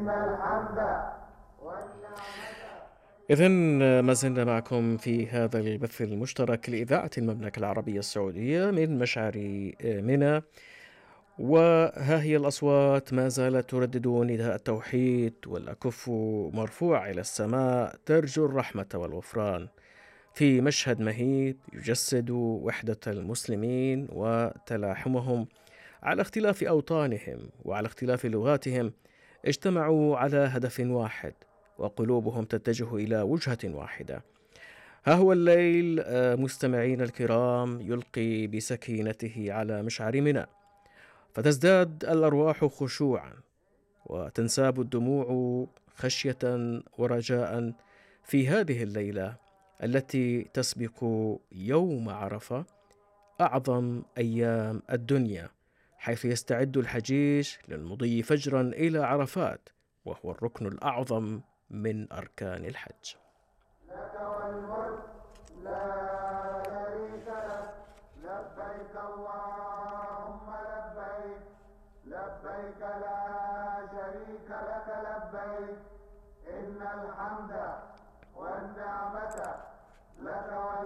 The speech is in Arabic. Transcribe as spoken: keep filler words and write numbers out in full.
إن الحمد والنعمة. إذن ما زلنا معكم في هذا البث المشترك لإذاعة المملكة العربية السعودية من مشعر منى، وها هي الأصوات ما زالت تردد نداء التوحيد والأكف مرفوع إلى السماء ترجو الرحمة والغفران، في مشهد مهيب يجسد وحدة المسلمين وتلاحمهم على اختلاف أوطانهم وعلى اختلاف لغاتهم. اجتمعوا على هدف واحد وقلوبهم تتجه إلى وجهة واحدة. ها هو الليل آه، مستمعين الكرام يلقي بسكينته على مشعر منى، فتزداد الأرواح خشوعا وتنساب الدموع خشية ورجاء في هذه الليلة التي تسبق يوم عرفة، أعظم أيام الدنيا، حيث يستعد الحجيج للمضي فجرا إلى عرفات، وهو الركن الأعظم من أركان الحج. لك والملك لا شريك لك. لبيك اللهم لبيك. لبيك لا شريك لك. لبيك إن الحمد والنعمة لك.